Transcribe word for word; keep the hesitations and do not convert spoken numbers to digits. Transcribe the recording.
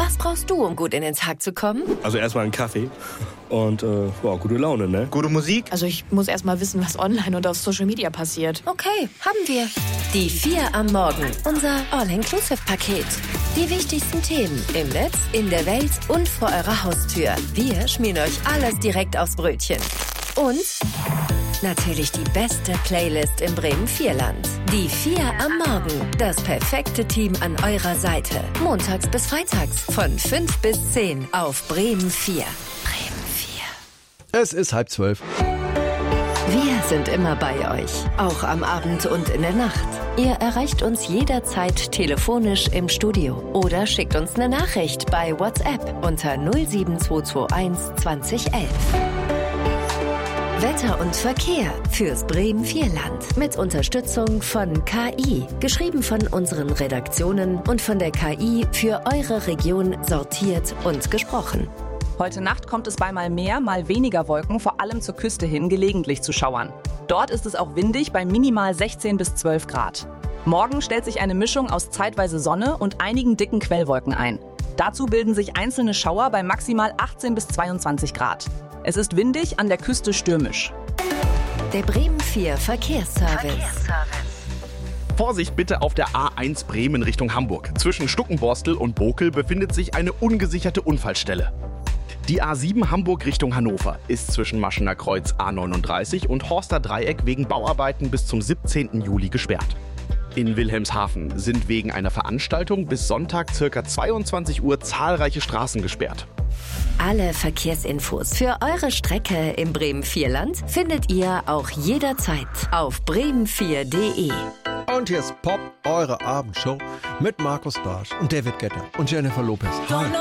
Was brauchst du, um gut in den Tag zu kommen? Also erstmal einen Kaffee und äh, wow, gute Laune, ne? Gute Musik? Also ich muss erst mal wissen, was online und auf Social Media passiert. Okay, haben wir. Die vier am Morgen, unser All-Inclusive-Paket. Die wichtigsten Themen im Netz, in der Welt und vor eurer Haustür. Wir schmieren euch alles direkt aufs Brötchen. Und natürlich die beste Playlist im Bremen-Vierland. Die vier am Morgen. Das perfekte Team an eurer Seite. Montags bis freitags von fünf bis zehn auf Bremen vier. Bremen vier. Es ist halb zwölf. Wir sind immer bei euch, auch am Abend und in der Nacht. Ihr erreicht uns jederzeit telefonisch im Studio oder schickt uns eine Nachricht bei WhatsApp unter null sieben zwei zwei eins zwanzig elf. Wetter und Verkehr fürs Bremen-Vierland mit Unterstützung von K I. Geschrieben von unseren Redaktionen und von der K I für eure Region sortiert und gesprochen. Heute Nacht kommt es bei mal mehr, mal weniger Wolken, vor allem zur Küste hin, gelegentlich zu Schauern. Dort ist es auch windig bei minimal sechzehn bis zwölf Grad. Morgen stellt sich eine Mischung aus zeitweise Sonne und einigen dicken Quellwolken ein. Dazu bilden sich einzelne Schauer bei maximal achtzehn bis zweiundzwanzig Grad. Es ist windig, an der Küste stürmisch. Der Bremen vier Verkehrsservice. Verkehrsservice. Vorsicht bitte auf der A eins Bremen Richtung Hamburg. Zwischen Stuckenborstel und Bokel befindet sich eine ungesicherte Unfallstelle. Die A sieben Hamburg Richtung Hannover ist zwischen Maschener Kreuz A neununddreißig und Horster Dreieck wegen Bauarbeiten bis zum siebzehnten Juli gesperrt. In Wilhelmshaven sind wegen einer Veranstaltung bis Sonntag ca. zweiundzwanzig Uhr zahlreiche Straßen gesperrt. Alle Verkehrsinfos für eure Strecke im Bremen-Vierland findet ihr auch jederzeit auf bremen vier punkt de. Und hier ist Pop, eure Abendshow mit Markus Barsch und David Guetta und Jennifer Lopez. Hi.